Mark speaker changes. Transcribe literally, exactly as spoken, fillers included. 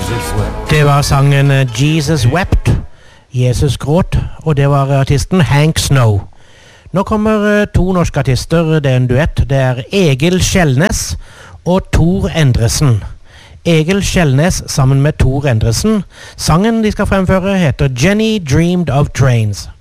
Speaker 1: Jesus wept.
Speaker 2: Det var sangen Jesus Wept, Jesus gråt, og det var artisten Hank Snow. Nå kommer to norske artister, det er en duett, det er Egil Kjellnes og Tor Endresen. Egil Kjellnes sammen med Tor Endresen. Sangen de skal fremføre heter Jenny Dreamed of Trains.